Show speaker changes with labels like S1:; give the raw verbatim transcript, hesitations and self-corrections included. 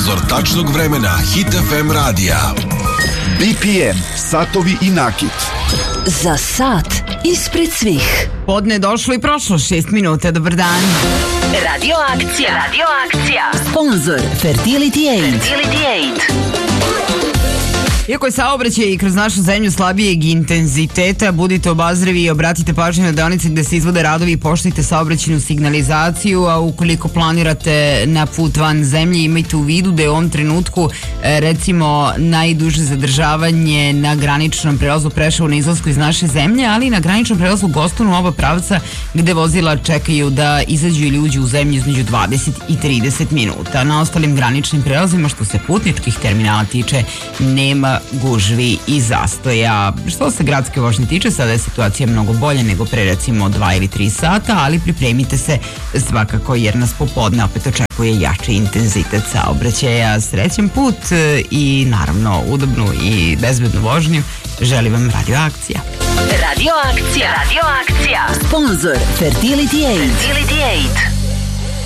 S1: Sponzor tačnog vremena Hit F M radija.
S2: B P M, satovi i nakit.
S3: Za sat ispred svih.
S4: Podne došlo i prošlo šest minuta, dobar dan.
S3: Radio akcija, radio akcija. Sponzor Fertility Aid. Fertility Aid.
S4: Iako je saobraćaj kroz našu zemlju slabijeg intenziteta, budite obazrivi i obratite pažnju na deonice gde se izvode radovi i poštujte saobraćajnu signalizaciju, a ukoliko planirate na put van zemlje, imajte u vidu da je u ovom trenutku recimo najduže zadržavanje na graničnom prelazu Preševo na izlasku iz naše zemlje, ali i na graničnom prelazu Gostonu oba pravca gde vozila čekaju da izađu ili uđu u zemlju između dvadeset i trideset minuta. Na ostalim graničnim prelazima što se putničkih terminala tiče nema gužvi i zastoja. Što se gradske vožnje tiče, sada je situacija mnogo bolja nego pre recimo dva ili tri sata, ali pripremite se svakako jer nas popodne opet očekuje jači intenzitet saobraćaja. Srećan put i naravno udobnu i bezbednu vožnju. Želim vam Radio akcija.
S3: Radio akcija, radio akcija. Sponzor Fertility Aid. Fertility Aid.